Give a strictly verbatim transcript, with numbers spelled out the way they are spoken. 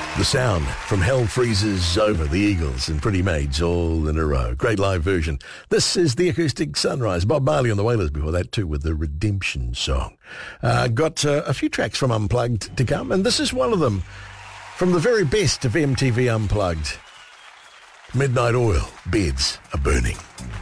The sound from Hell Freezes Over, the Eagles and Pretty Maids all in a row. Great live version. This is the Acoustic Sunrise. Bob Marley on the Wailers before that too with the Redemption song. Uh, got uh, a few tracks from Unplugged to come, and this is one of them from the very best of M T V Unplugged. Midnight Oil, Beds Are Burning.